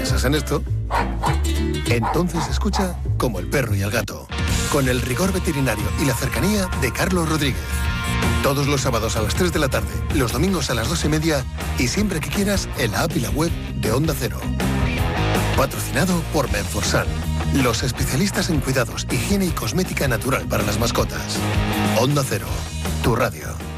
piensas en esto, entonces escucha Como el perro y el gato, con el rigor veterinario y la cercanía de Carlos Rodríguez. Todos los sábados a las 3 de la tarde, los domingos a las 2:30 y siempre que quieras en la app y la web de Onda Cero. Patrocinado por Menforsan, los especialistas en cuidados, higiene y cosmética natural para las mascotas. Onda Cero, tu radio.